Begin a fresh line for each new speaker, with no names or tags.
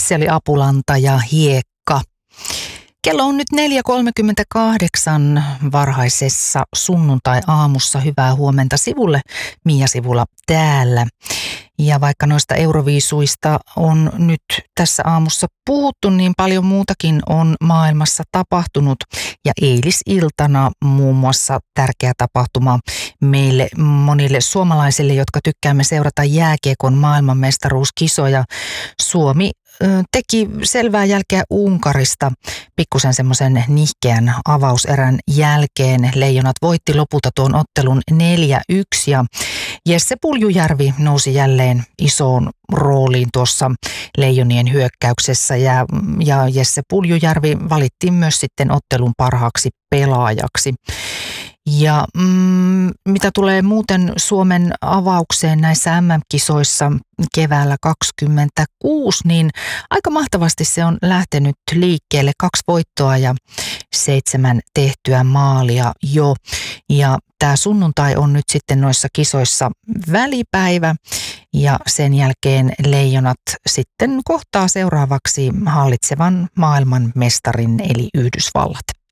Se oli Apulanta ja Hiekka. Kello on nyt 4.38 varhaisessa sunnuntai-aamussa. Hyvää huomenta sivulle. Mia Sivula täällä. Ja vaikka noista euroviisuista on nyt tässä aamussa puhuttu, niin paljon muutakin on maailmassa tapahtunut. Ja eilisiltana muun muassa tärkeä tapahtuma meille monille suomalaisille, jotka tykkäämme seurata jääkiekon maailmanmestaruuskisoja. Suomi teki selvää jälkeä Unkarista pikkusen semmoisen nihkeän avauserän jälkeen. Leijonat voitti lopulta tuon ottelun 4-1 ja Jesse Puljujärvi nousi jälleen isoon rooliin tuossa Leijonien hyökkäyksessä ja Jesse Puljujärvi valittiin myös sitten ottelun parhaaksi pelaajaksi. Ja mitä tulee muuten Suomen avaukseen näissä MM-kisoissa keväällä 2026, niin aika mahtavasti se on lähtenyt liikkeelle. 2 voittoa ja 7 tehtyä maalia jo. Ja tämä sunnuntai on nyt sitten noissa kisoissa välipäivä ja sen jälkeen Leijonat sitten kohtaa seuraavaksi hallitsevan maailmanmestarin eli Yhdysvallat.